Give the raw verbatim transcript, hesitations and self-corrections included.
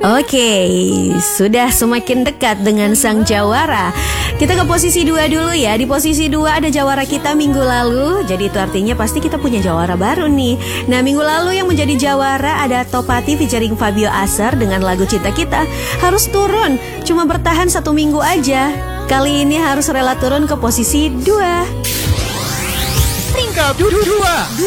Oke, sudah semakin dekat dengan sang jawara. Kita ke posisi dua dulu ya. Di posisi dua ada jawara kita minggu lalu. Jadi itu artinya pasti kita punya jawara baru nih. Nah, minggu lalu yang menjadi jawara ada Topati featuring Fabio Asar dengan lagu Cinta Kita. Harus turun, cuma bertahan satu minggu aja. Kali ini harus rela turun ke posisi dua. Peringkat dua.